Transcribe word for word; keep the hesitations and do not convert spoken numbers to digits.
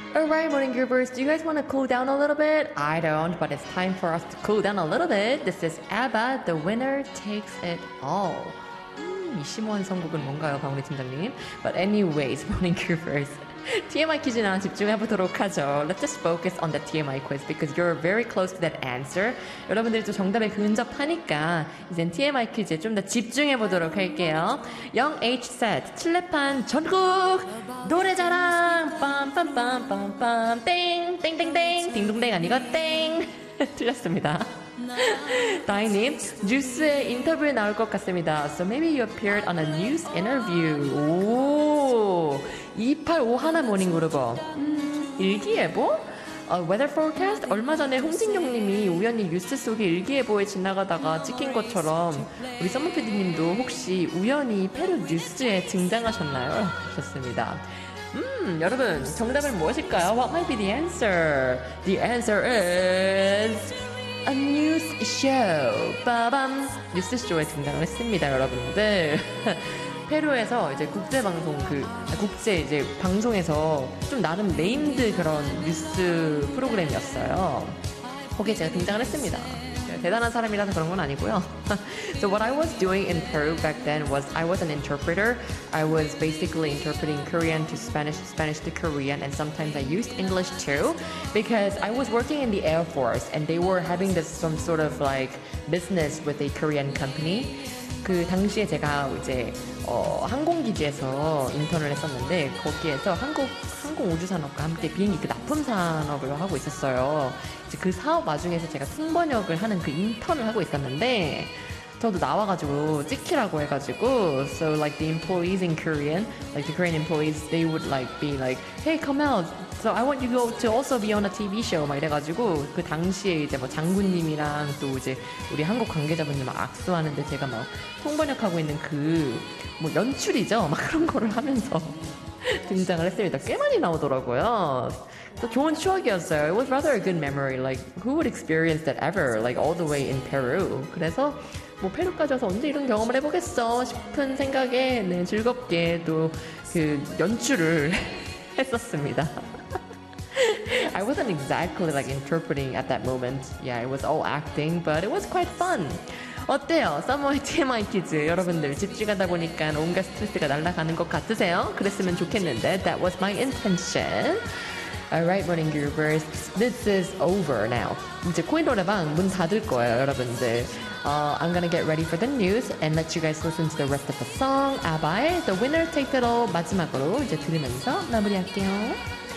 Alright, morning groovers, do you guys want to cool down a little bit? I don't, but it's time for us to cool down a little bit. This is ABBA, The Winner Takes It All. 음, 이 심오한 선곡은 뭔가요, 방울이 팀장님? But anyways, morning groovers. 티엠아이 퀴즈나 하나 집중해보도록 하죠. Let's just focus on the 티엠아이 quiz because you're very close to that answer. 여러분들이 또 정답에 근접하니까 이젠 티엠아이 퀴즈에 좀 더 집중해보도록 할게요. 영에이치 set 칠레판 전국 노래자랑 빰빰빰빰빰 땡 땡땡땡 딩동댕 아니고 땡 틀렸습니다. 다이님, 뉴스에 인터뷰에 나올 것 같습니다. So maybe you appeared on a news interview. 오, 이팔오 하나 모닝그루버. 음, 일기예보? 어, weather forecast? 얼마 전에 홍진경님이 우연히 뉴스 속에 일기예보에 지나가다가 찍힌 것처럼 우리 서머피디님도 혹시 우연히 페루 뉴스에 등장하셨나요? 좋습니다. 음, 여러분, 정답은 무엇일까요? What might be the answer? The answer is a news show. 빠밤. 뉴스 쇼에 등장을 했습니다, 여러분들. 페루에서 이제 국제 방송 그 국제 이제 방송에서 좀 나름 네임드 그런 뉴스 프로그램이었어요. 거기에 제가 등장을 했습니다. 대단한 사람이라서 그런 건 아니고요. So what I was doing in Peru back then was I was an interpreter. I was basically interpreting Korean to Spanish, Spanish to Korean, and sometimes I used English too because I was working in the Air Force and they were having this some sort of like business with a Korean company. 그 당시에 제가 이제 어, 항공기지에서 인턴을 했었는데 거기에서 한국 항공우주산업과 함께 비행기 그 납품 산업을 하고 있었어요. 이제 그 사업 와중에서 제가 통번역을 하는 그 인턴을 하고 있었는데 저도 나와가지고 찍히라고 해가지고 so like the employees in Korean, like the Korean employees, they would like be like, hey, come out. So I want you to also be on a 티비 show. 막 이래가지고 그 당시에 이제 뭐 장군님이랑 또 이제 우리 한국 관계자분들 막 악수하는데 제가 막 통번역하고 있는 그 뭐 연출이죠. 막 그런 거를 하면서 등장을 했습니다. 꽤 많이 나오더라고요. 또 좋은 추억이었어요. It was rather a good memory. Like who would experience that ever? Like all the way in Peru. 그래서 뭐 페루까지 와서 언제 이런 경험을 해보겠어 싶은 생각에 네, 즐겁게 또 그 연출을 했었습니다. I wasn't exactly like interpreting at that moment. Yeah, it was all acting, but it was quite fun. 어때요? 서머의 티엠아이 퀴즈 여러분들 집중하다 보니까 온갖 스트레스가 날아가는 것 같으세요? 그랬으면 좋겠는데 That was my intention. Alright, morning groovers. This is over now. 이제 코인 노래방 문 닫을 거예요, 여러분들. Uh, I'm gonna get ready for the news and let you guys listen to the rest of the song. 아바의 The Winner Takes It All 마지막으로 이제 들으면서 마무리할게요.